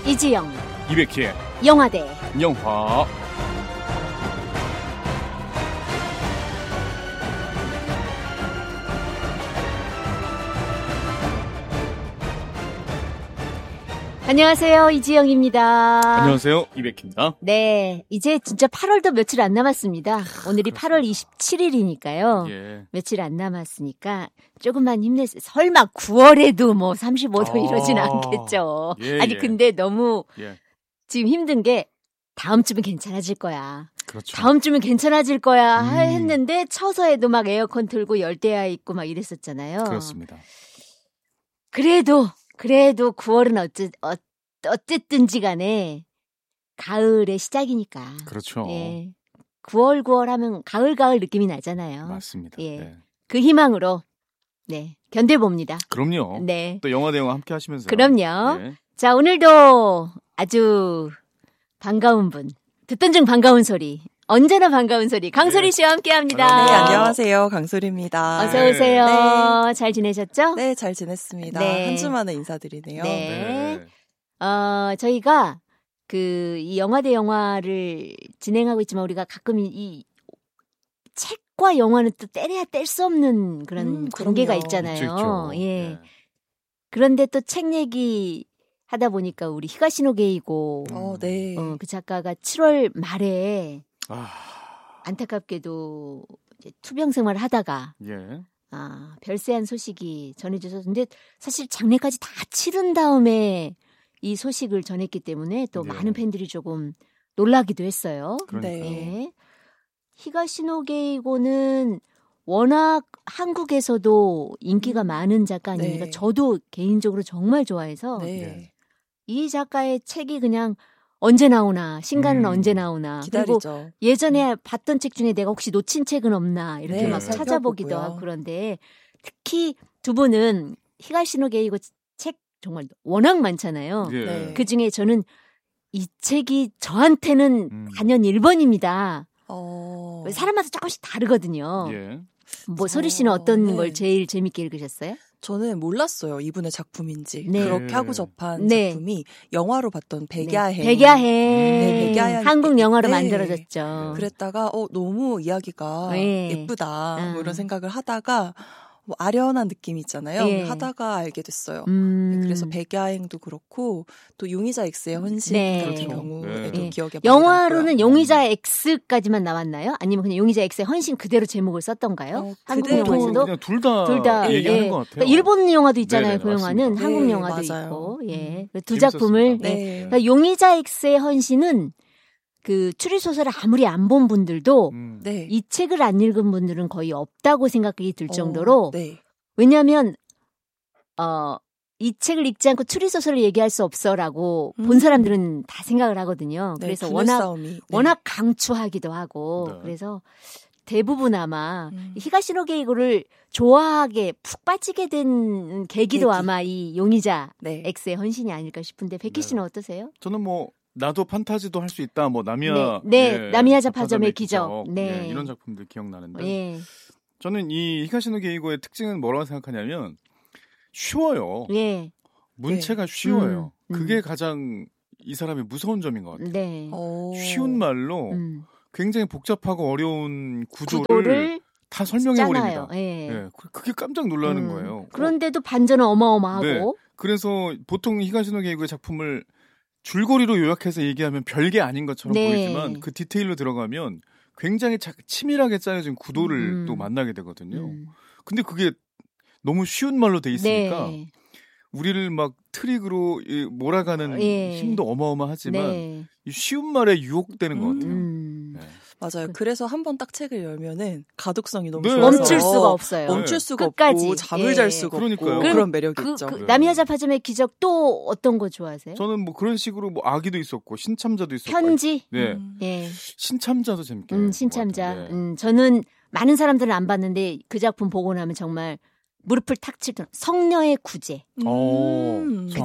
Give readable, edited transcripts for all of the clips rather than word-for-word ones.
이지영, 이백희의 영화대 영화. 안녕하세요. 이지영입니다. 안녕하세요. 이백희입니다. 네, 이제 진짜 8월도 며칠 안 남았습니다. 오늘이 그렇습니다. 8월 27일이니까요. 예. 며칠 안 남았으니까 조금만 힘내세요. 설마 9월에도 뭐 35도 이러진 않겠죠. 예, 아니 예. 근데 너무 예. 지금 힘든 게 다음 주면 괜찮아질 거야. 그렇죠. 다음 주면 괜찮아질 거야 했는데 처서에도 막 에어컨 틀고 열대야 있고 막 이랬었잖아요. 그렇습니다. 그래도 9월은 어쨌든지 간에 가을의 시작이니까. 그렇죠. 예. 9월 하면 가을 느낌이 나잖아요. 맞습니다. 예. 네. 그 희망으로 네, 견뎌봅니다. 그럼요. 네. 또 영화 대영화 함께 하시면서. 그럼요. 네. 자, 오늘도 아주 반가운 분, 듣던 중 반가운 소리, 언제나 반가운 소리, 강소리 씨와 함께 합니다. 네, 안녕하세요. 강소리입니다. 어서 오세요. 네. 잘 지내셨죠? 네, 잘 지냈습니다. 네. 한 주 만에 인사드리네요. 네. 저희가 이 영화 대 영화를 진행하고 있지만 우리가 가끔 이 책과 영화는 또 떼려야 뗄 수 없는 그런 관계가 그럼요. 있잖아요. 있죠. 예. 네. 그런데 또 책 얘기 하다 보니까 우리 히가시노 게이고 네. 그 작가가 7월 말에 아, 안타깝게도 이제 투병 생활을 하다가 예. 별세한 소식이 전해져서 근데 사실 장례까지 다 치른 다음에 이 소식을 전했기 때문에 또 예. 많은 팬들이 조금 놀라기도 했어요. 그러니까. 네. 예. 히가시노 게이고는 워낙 한국에서도 인기가 많은 작가 아닙니까? 네. 저도 개인적으로 정말 좋아해서 네. 네. 이 작가의 책이 그냥 언제 나오나 신간은 언제 나오나 그리고 기다리죠. 예전에 봤던 책 중에 내가 혹시 놓친 책은 없나 이렇게 네, 막 찾아보기도 살펴보고요. 하고 그런데 특히 두 분은 히가시노 게이고 책 정말 워낙 많잖아요. 예. 네. 그중에 저는 이 책이 저한테는 단연 1번입니다. 사람마다 조금씩 다르거든요. 예. 뭐 소리 씨는 어떤 네. 걸 제일 재밌게 읽으셨어요? 저는 몰랐어요. 이분의 작품인지. 네. 그렇게 하고 접한 네. 작품이 영화로 봤던 백야행. 백야행. 네, 백야행. 한국 영화로 네. 만들어졌죠. 그랬다가 너무 이야기가 네. 예쁘다. 뭐 이런 생각을 하다가 뭐 아련한 느낌 있잖아요. 예. 하다가 알게 됐어요. 그래서 그래서 백야행도 그렇고 또 용의자 X의 헌신 네. 같은 그렇죠. 경우에도 네. 기억에 많이 영화로는 남고요. 용의자 X까지만 나왔나요? 아니면 그냥 용의자 X의 헌신 그대로 제목을 썼던가요? 한국 그대로 영화에서도 그냥 둘 다 예. 얘기하는 것 같아요. 그러니까 일본 영화도 있잖아요. 네네, 그 영화는 맞습니다. 한국 네, 영화도 맞아요. 있고, 예. 두 재밌었습니다. 작품을 네. 예. 그러니까 용의자 X의 헌신은 그 추리 소설을 아무리 안 본 분들도 네. 이 책을 안 읽은 분들은 거의 없다고 생각이 들 정도로 네. 왜냐하면 이 책을 읽지 않고 추리 소설을 얘기할 수 없어라고 본 사람들은 다 생각을 하거든요. 네, 그래서 싸움이. 네. 워낙 강추하기도 하고 네. 그래서 대부분 아마 히가시노 게이고를 좋아하게 푹 빠지게 된 계기도 계기. 아마 이 용의자 네. X의 헌신이 아닐까 싶은데 백희 씨는 어떠세요? 저는 뭐 나도 판타지도 할 수 있다. 뭐 나미야. 네, 나미야 자파점의 기적. 네. 예, 이런 작품들 기억나는데. 예. 저는 이 히가시노 게이고의 특징은 뭐라고 생각하냐면 쉬워요. 예. 문체가 쉬워요. 음. 그게 가장 이 사람의 무서운 점인 것 같아요. 네. 쉬운 말로 굉장히 복잡하고 어려운 구조를 구도를 다 설명해 잖아요. 버립니다. 예. 네, 그게 깜짝 놀라는 거예요. 그런데도 반전은 어마어마하고. 네. 그래서 보통 히가시노 게이고의 작품을 줄거리로 요약해서 얘기하면 별게 아닌 것처럼 네. 보이지만 그 디테일로 들어가면 굉장히 치밀하게 짜여진 구도를 또 만나게 되거든요. 근데 그게 너무 쉬운 말로 돼 있으니까 네. 우리를 막 트릭으로 몰아가는 예. 힘도 어마어마하지만 네. 이 쉬운 말에 유혹되는 것 같아요. 음. 네. 맞아요. 그래서 한 번 딱 책을 열면은 가독성이 너무 네. 좋아서 멈출 수가 없어요. 멈출 수가 끝까지. 없고 잠을 예. 잘 수가 그러니까요. 없고 그런 매력이 있죠. 나미야 자파점의 기적 또 어떤 거 좋아하세요? 저는 뭐 그런 식으로 뭐 아기도 있었고 신참자도 있었고. 편지? 네. 예. 신참자도 재밌게. 신참자. 것 같아요. 네. 저는 많은 사람들은 안 봤는데 그 작품 보고 나면 정말 무릎을 탁 칠 때 성녀의 구제. 오, 그 성녀.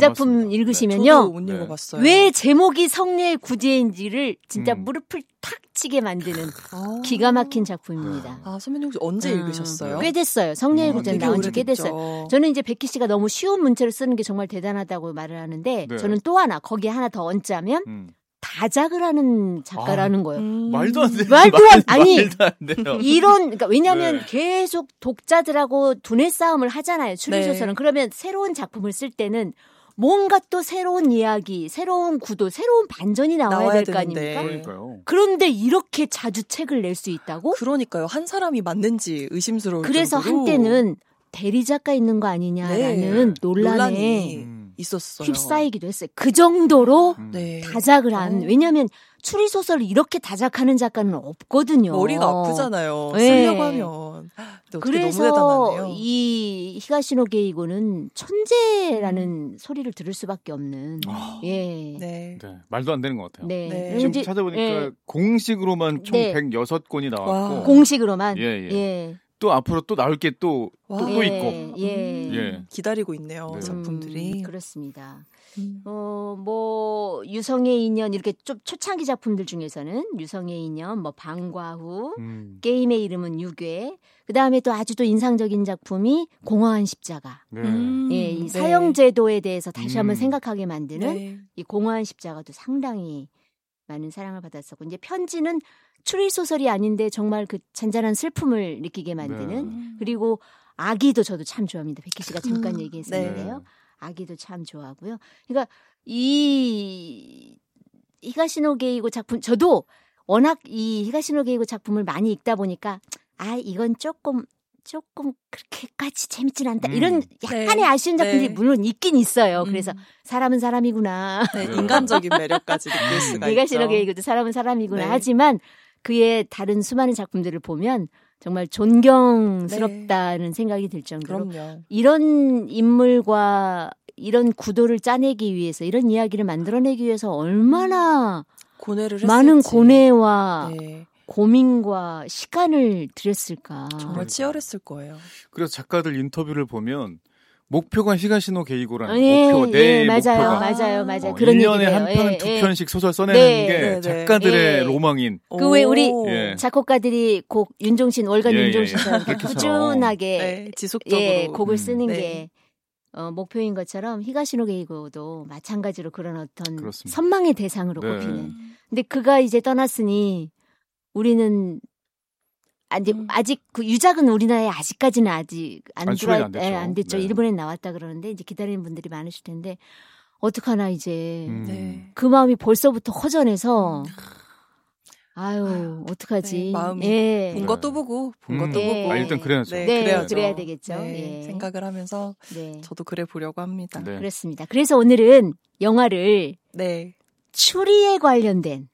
작품 맞습니다. 읽으시면요. 저도 못 읽어봤어요. 왜 제목이 성례의 구제인지를 진짜 무릎을 탁 치게 만드는 기가 막힌 작품입니다. 아, 선배님 혹시 언제 읽으셨어요? 꽤 됐어요. 성례의 구제는 나온 지 꽤 됐어요. 저는 이제 백희 씨가 너무 쉬운 문체를 쓰는 게 정말 대단하다고 말을 하는데 네. 저는 또 하나 거기에 하나 더 얹자면 다작을 하는 작가라는 거예요. 말도 안 돼. 말도 안 돼요. 이런 그러니까 왜냐하면 계속 독자들하고 두뇌 싸움을 하잖아요. 추리소설은. 그러면 새로운 작품을 쓸 때는 뭔가 또 새로운 이야기, 새로운 구도, 새로운 반전이 나와야 될 거 아닙니까? 그러니까요. 그런데 이렇게 자주 책을 낼 수 있다고? 그러니까요. 한 사람이 맞는지 의심스러울 그래서 정도로. 한때는 대리 작가 있는 거 아니냐라는 논란에 있었어요. 휩싸이기도 했어요. 그 정도로 네. 다작을 한. 왜냐하면 추리소설을 이렇게 다작하는 작가는 없거든요. 머리가 아프잖아요. 네. 쓰려고 하면. 그래서 너무 대단하네요. 이 히가시노 게이고는 천재라는 소리를 들을 수밖에 없는. 예. 네. 네. 말도 안 되는 것 같아요. 네. 네. 지금 찾아보니까 공식으로만 총 106권이 나왔고. 와. 공식으로만. 예. 또 앞으로 또 나올 게 또 있고. 예. 기다리고 있네요. 네. 작품들이. 그렇습니다. 뭐 유성의 인연 이렇게 좀 초창기 작품들 중에서는 유성의 인연, 뭐 방과후, 게임의 이름은 유괴. 그다음에 또 아주 또 인상적인 작품이 공허한 십자가. 네. 예, 이 사형제도에 대해서 다시 한번 생각하게 만드는 이 공허한 십자가도 상당히 많은 사랑을 받았었고 이제 편지는 추리 소설이 아닌데 정말 그 잔잔한 슬픔을 느끼게 만드는 그리고 아기도 저도 참 좋아합니다. 백희 씨가 잠깐 얘기했었는데요. 아기도 참 좋아하고요. 그러니까 이 히가시노 게이고 작품 저도 워낙 이 히가시노 게이고 작품을 많이 읽다 보니까 이건 조금 그렇게까지 재밌진 않다. 이런 약간의 아쉬운 작품들이 물론 있긴 있어요. 그래서 사람은 사람이구나. 네, 인간적인 매력까지 느낄 수가 있죠. 히가시노 게이고도 사람은 사람이구나. 하지만 그의 다른 수많은 작품들을 보면 정말 존경스럽다는 생각이 들 정도로 그럼요. 이런 인물과 이런 구도를 짜내기 위해서 이런 이야기를 만들어내기 위해서 얼마나 고뇌를 많은 했을지. 고뇌와 고민과 시간을 들였을까. 정말 치열했을 거예요. 그래서 작가들 인터뷰를 보면 목표가 히가시노 게이고라는 예, 목표, 내 맞아요, 목표가 맞아요. 그런 1년에 얘기예요. 한 편, 두 편씩 소설 써내는 게 작가들의 로망인. 그 왜 우리 작곡가들이 곡 윤종신 월간 윤종신처럼 꾸준하게 지속적으로 곡을 쓰는 게 목표인 것처럼 히가시노 게이고도 마찬가지로 그런 어떤 그렇습니다. 선망의 대상으로 꼽히는. 근데 그가 이제 떠났으니 우리는 아직 그 유작은 우리나라에 아직까지는 아직 안 됐죠. 일본에 나왔다 그러는데 이제 기다리는 분들이 많으실 텐데 어떡하나 이제 그 마음이 벌써부터 허전해서 아유 어떡하지. 마음이 본 것도 보고 본 것도 보고 일단 그래야죠. 그래야죠. 그래야 되겠죠. 생각을 하면서 저도 그래 보려고 합니다. 그렇습니다. 그래서 오늘은 영화를 추리에 관련된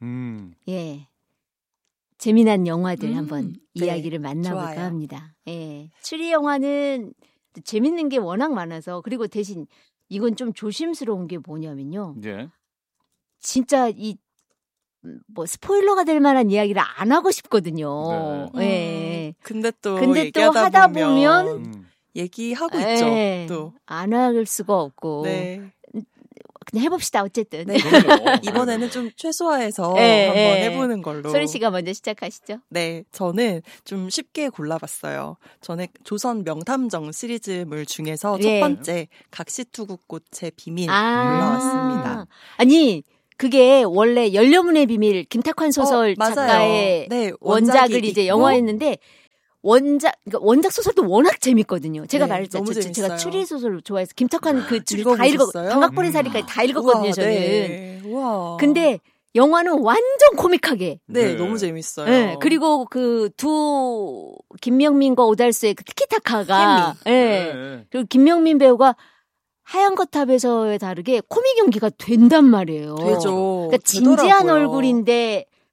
재미난 영화들 한번 이야기를 만나볼까 좋아요. 합니다. 추리 영화는 재밌는 게 워낙 많아서 그리고 대신 이건 좀 조심스러운 게 뭐냐면요. 진짜 뭐 스포일러가 될 만한 이야기를 안 하고 싶거든요. 근데 또 하다 보면 얘기하고 있죠. 또 안 할 수가 없고. 그냥 해봅시다. 어쨌든. 이번에는 좀 최소화해서 한번 해보는 걸로. 소리 씨가 먼저 시작하시죠. 네, 저는 좀 쉽게 골라봤어요. 저는 조선 명탐정 시리즈물 중에서 첫 번째 각시투구꽃의 비밀 골라왔습니다. 아니 그게 원래 연료문의 비밀 김탁환 소설 작가의 원작을 이제 영화했는데 원작 소설도 워낙 재밌거든요. 제가 말했잖아요. 제가 추리 소설 좋아해서 김탁환 그 줄을 다 강각벌의 살이까지 다 읽었거든요. 저는. 우와. 근데 영화는 완전 코믹하게. 너무 재밌어요. 그리고 그 두 김명민과 오달수의 그 티키타카가. 그리고 김명민 배우가 하얀 거탑에서에 다르게 코믹 연기가 된단 말이에요. 되죠. 그러니까 진지한 얼굴인데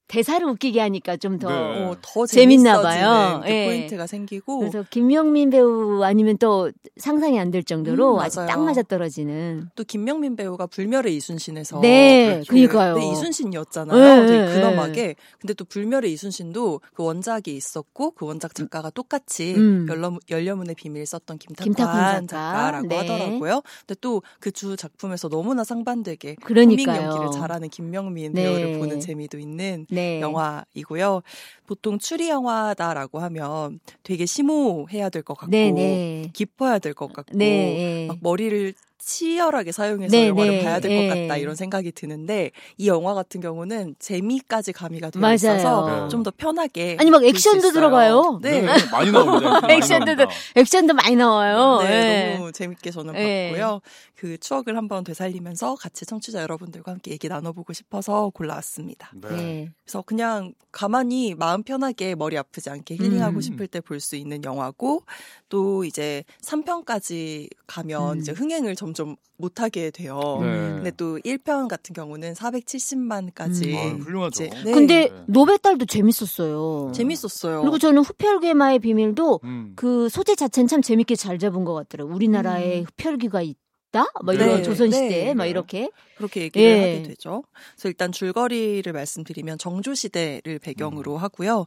대사를 웃기게 하니까 좀 더 더 재밌나 봐요. 그 포인트가 생기고. 그래서 김명민 배우 아니면 또 상상이 안 될 정도로 아주 딱 맞아떨어지는. 또 김명민 배우가 불멸의 이순신에서 네, 그러니까요. 네, 이순신이었잖아요. 되게 근엄하게. 근데 또 불멸의 이순신도 그 원작이 있었고 그 원작 작가가 똑같이 열려문의 비밀 썼던 김탁환 작가라고 하더라고요. 근데 또 그 주 작품에서 너무나 상반되게 코믹 연기를 잘하는 김명민 배우를 보는 재미도 있는 영화이고요. 보통 추리 영화다라고 하면 되게 심오해야 될 것 같고 깊어야 될 것 같고 막 머리를 치열하게 사용해서 영화를 봐야 될 것 같다 이런 생각이 드는데 이 영화 같은 경우는 재미까지 가미가 되어 있어서 좀 더 편하게 아니 막 액션도 들어가요. 네, 많이 나옵니다. 액션도 많이 나와요. 너무 재밌게 저는 봤고요. 그 추억을 한번 되살리면서 같이 청취자 여러분들과 함께 얘기 나눠보고 싶어서 골라왔습니다. 그래서 그냥 가만히 마음 편하게 머리 아프지 않게 힐링하고 싶을 때 볼 수 있는 영화고 또 이제 3편까지 가면 이제 흥행을 점점 못하게 돼요. 근데 또 1편 같은 경우는 470만까지. 훌륭하죠. 근데 노베딸도 재밌었어요. 재밌었어요. 그리고 저는 흡혈귀마의 비밀도 그 소재 자체는 참 재밌게 잘 잡은 것 같더라고요. 우리나라에 흡혈귀가 있다? 막 이런 조선시대 막 이렇게. 그렇게 얘기를 하게 되죠. 그래서 일단 줄거리를 말씀드리면 정조시대를 배경으로 하고요.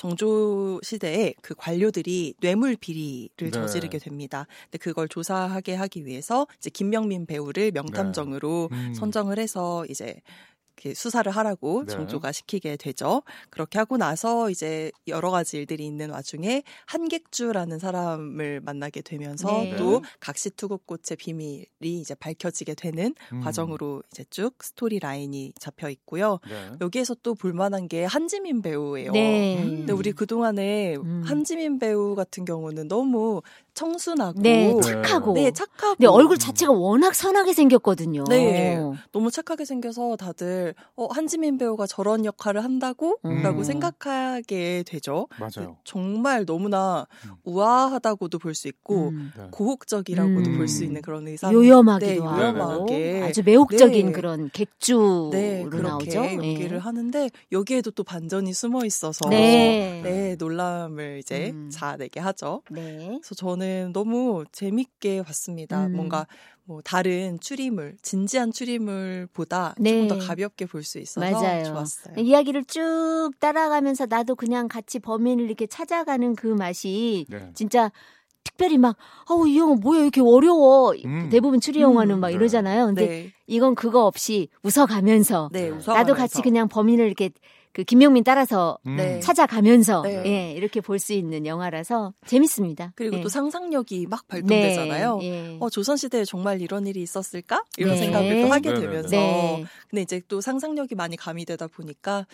정조시대에 그 관료들이 뇌물 비리를 저지르게 됩니다. 근데 그걸 조사하게 하기 위해서 이제 김명민 배우를 명탐정으로 선정을 해서 이제 수사를 하라고 정조가 시키게 되죠. 그렇게 하고 나서 이제 여러 가지 일들이 있는 와중에 한객주라는 사람을 만나게 되면서 또 각시투구꽃의 비밀이 이제 밝혀지게 되는 과정으로 이제 쭉 스토리 라인이 잡혀 있고요. 여기에서 또 볼만한 게 한지민 배우예요. 근데 우리 그동안에 한지민 배우 같은 경우는 너무 청순하고 착하고 착하고 근데 얼굴 자체가 워낙 선하게 생겼거든요. 너무 착하게 생겨서 다들 한지민 배우가 저런 역할을 한다고? 라고 생각하게 되죠. 맞아요. 정말 너무나 우아하다고도 볼 수 있고 고혹적이라고도 볼 수 있는 그런 의상. 요염하기도 하고 아주 매혹적인 그런 객주로 나오죠. 그렇게 연기를 하는데 여기에도 또 반전이 숨어 있어서 놀람을 이제 자아내게 하죠. 그래서 저는 너무 재밌게 봤습니다. 뭔가 뭐 다른 추리물, 진지한 추리물보다 조금 더 가볍게 볼 수 있어서 좋았어요. 이야기를 쭉 따라가면서 나도 그냥 같이 범인을 이렇게 찾아가는 그 맛이 진짜 특별히 막 이 영화 뭐야 이렇게 어려워. 대부분 추리 영화는 막 이러잖아요. 근데 이건 그거 없이 웃어가면서 나도 같이 그냥 범인을 이렇게 그 김명민 따라서 찾아가면서 이렇게 볼 수 있는 영화라서 재밌습니다. 그리고 또 상상력이 막 발동되잖아요. 조선시대에 정말 이런 일이 있었을까? 이런 생각을 또 하게 되면서 근데 이제 또 상상력이 많이 가미되다 보니까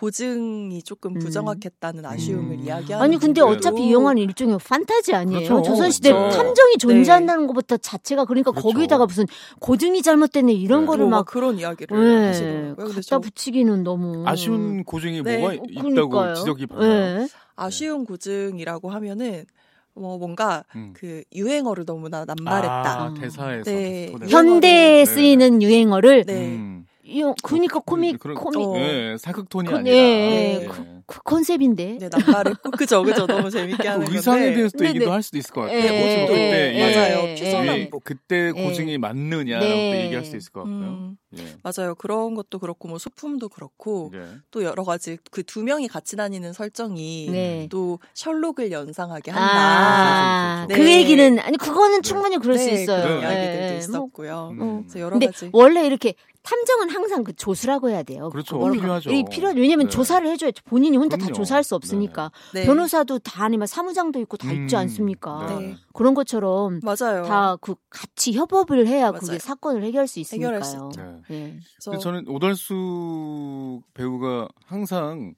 고증이 조금 부정확했다는 아쉬움을 이야기하는 아니 근데 어차피 이 영화는 일종의 판타지 아니에요? 그렇죠. 조선시대 탐정이 존재한다는 것부터 자체가 그러니까 거기다가 무슨 고증이 잘못됐네 이런 거를 막 그런 이야기를 하시더라고요. 갖다 붙이기는 너무 아쉬운 고증이 뭐가 있다고 지적이 받나요? 아쉬운 고증이라고 하면은 뭔가 그 유행어를 너무나 남발했다. 대사에서 현대에 쓰이는 유행어를 그러니까 코믹 사극톤이 아니라 그 컨셉인데. 남발했고 그죠 너무 재밌게 하는 건데 의상에 대해서 또 얘기도 할 수도 있을 것 같아요. 맞아요. 그때 고증이 맞느냐라고 또 얘기할 수도 있을 것 같고요. 맞아요. 그런 것도 그렇고 뭐 소품도 그렇고 또 여러 가지 그 두 명이 같이 다니는 설정이 또 셜록을 연상하게 한다. 그 얘기는 아니 그거는 충분히 그럴 수 있어요. 그런 이야기들도 있었고요. 그래서 여러 근데 가지 원래 이렇게 탐정은 항상 그 조수라고 해야 돼요. 그렇죠. 필요하죠. 왜냐면 조사를 해줘야죠. 본인이 혼자 다 조사할 수 없으니까. 변호사도 다 아니면 사무장도 있고 다 있지 않습니까? 그런 것처럼 맞아요. 다 그 같이 협업을 해야 그게 사건을 해결할 수 있으니까요. 그래서 저는 오달수 배우가 항상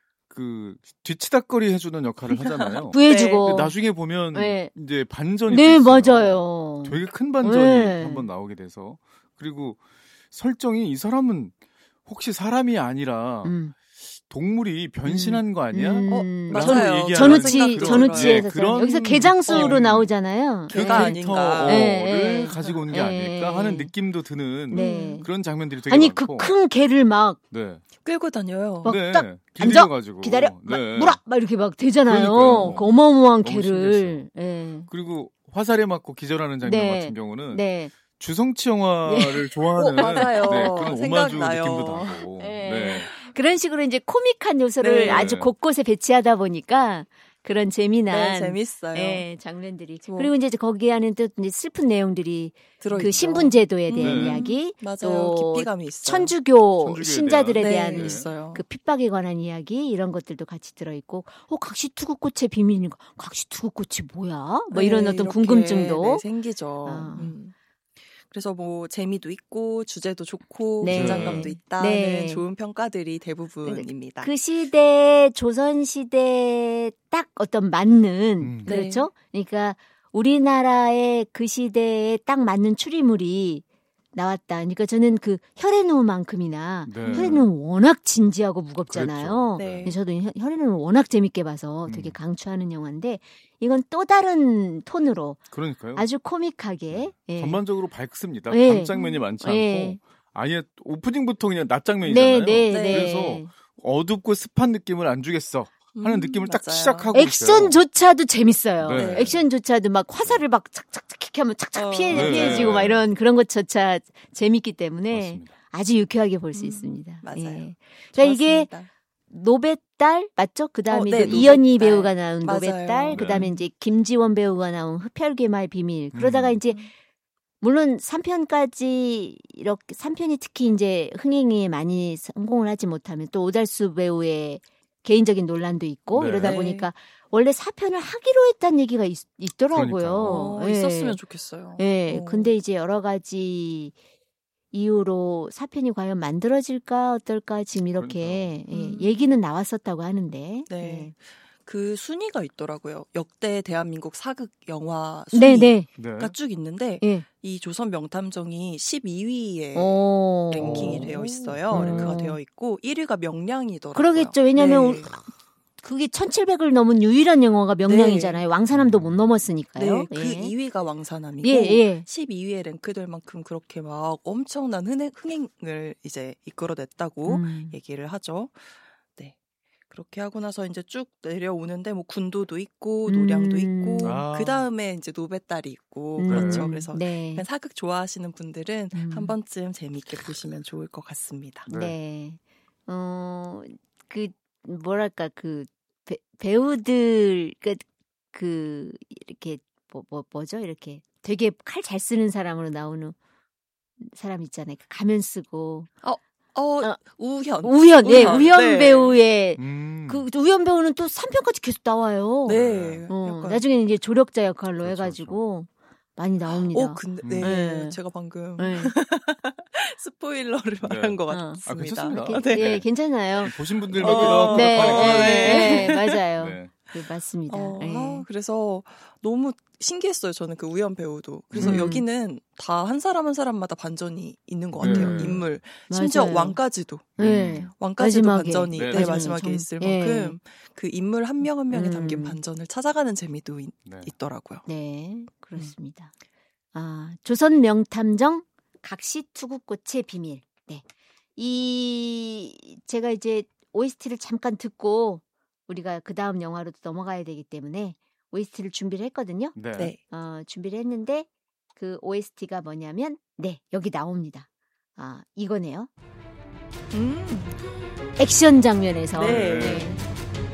그 뒤치다거리 해주는 역할을 하잖아요. 구해주고. 나중에 보면 이제 반전이 있어요. 맞아요. 되게 큰 반전이 한번 나오게 돼서 그리고 설정이 이 사람은 혹시 사람이 아니라 동물이 변신한 거 아니야? 맞아요. 전우치에서 여기서 개장수로 나오잖아요. 개가 아닌가. 를 가지고 오는 게 아닐까 하는 느낌도 드는 그런 장면들이 되게 많고. 많고. 그 큰 개를 막 끌고 다녀요. 막 딱 앉아 기다려 물어 막 이렇게 막 되잖아요. 그 어마어마한 개를. 그리고 화살에 맞고 기절하는 장면 같은 경우는 주성치 영화를 좋아하는 맞아요. 그런 오마주 느낌도 나고. 그런 식으로 이제 코믹한 요소를 아주 곳곳에 배치하다 보니까 그런 재미난 재밌어요. 장면들이. 그리고 이제 거기에 하는 또 이제 슬픈 내용들이 그 신분제도에 대한 이야기, 맞아요. 또 깊이감이 있어요. 천주교 신자들에 대한 있어요. 그 핍박에 관한 이야기 이런 것들도 같이 들어있고, 각시투구꽃의 비밀인가? 각시투구꽃이 뭐야? 뭐 이런 어떤 궁금증도 생기죠. 그래서 뭐 재미도 있고 주제도 좋고 긴장감도 있다는 좋은 평가들이 대부분입니다. 그 시대 조선 시대에 딱 어떤 맞는 그렇죠? 그러니까 우리나라의 그 시대에 딱 맞는 추리물이 나왔다. 그러니까 저는 그 혈의누만큼이나 혈의누는 워낙 진지하고 무겁잖아요. 저도 혈의누는 워낙 재밌게 봐서 되게 강추하는 영화인데 이건 또 다른 톤으로 그러니까요. 아주 코믹하게 전반적으로 밝습니다. 밤 장면이 많지 않고 아예 오프닝부터 그냥 낮 장면이잖아요. 그래서 어둡고 습한 느낌을 안 주겠어 하는 느낌을 딱 시작하고 액션조차도 재밌어요. 액션조차도 막 화살을 막 착착착 하면 착착 피해지고 막 이런 그런 것조차 재밌기 때문에 맞습니다. 아주 유쾌하게 볼 수 있습니다. 맞아요. 그러니까 이게 노배딸 맞죠? 그다음에 이연희 배우가 나온 노배딸, 그다음에 이제 김지원 배우가 나온 흡혈귀마의 비밀. 그러다가 이제 물론 3편까지 이렇게 3편이 특히 이제 흥행에 많이 성공을 하지 못하면 또 오달수 배우의 개인적인 논란도 있고 이러다 보니까 원래 4편을 하기로 했다는 얘기가 있더라고요. 있었으면 좋겠어요. 근데 이제 여러 가지 이유로 4편이 과연 만들어질까 어떨까 지금 이렇게 얘기는 나왔었다고 하는데. 그 순위가 있더라고요. 역대 대한민국 사극 영화 순위가 쭉 있는데 이 조선 명탐정이 12위에 랭킹이 되어 있어요. 랭크가 되어 있고 1위가 명량이더라고요. 그러겠죠. 왜냐하면 그게 1700을 넘은 유일한 영화가 명량이잖아요. 왕사남도 못 넘었으니까요. 그 2위가 왕사남이고 12위에 랭크될 만큼 그렇게 막 엄청난 흥행을 이제 이끌어냈다고 얘기를 하죠. 그렇게 하고 나서 이제 쭉 내려오는데 뭐 군도도 있고 노량도 있고 그 다음에 이제 노배딸이 있고 그렇죠. 그래서 그냥 사극 좋아하시는 분들은 한 번쯤 재미있게 보시면 좋을 것 같습니다. 그 뭐랄까 그 배우들 그 이렇게 뭐죠 이렇게 되게 칼 잘 쓰는 사람으로 나오는 사람 있잖아요. 가면 쓰고. 우현 배우의 그 우현 배우는 또 3편까지 계속 나와요. 나중에는 이제 조력자 역할로 해가지고 많이 나옵니다. 근데 제가 방금 스포일러를 말한 것 같습니다. 괜찮습니다. 괜찮아요. 보신 분들밖에 없고 맞아요. 맞습니다. 그래서 너무 신기했어요. 저는 그 우연 배우도. 그래서 여기는 다 한 사람 한 사람마다 반전이 있는 것 같아요. 인물. 심지어 왕까지도. 왕까지도 반전이 마지막에 있을 만큼 그 인물 한 명 한 명에 담긴 반전을 찾아가는 재미도 있더라고요. 네, 그렇습니다. 조선 명탐정 각시투구꽃의 비밀. 제가 이제 OST를 잠깐 듣고 우리가 그 다음 영화로 넘어가야 되기 때문에 OST를 준비를 했거든요. 준비를 했는데 그 OST가 뭐냐면 여기 나옵니다. 이거네요. 액션 장면에서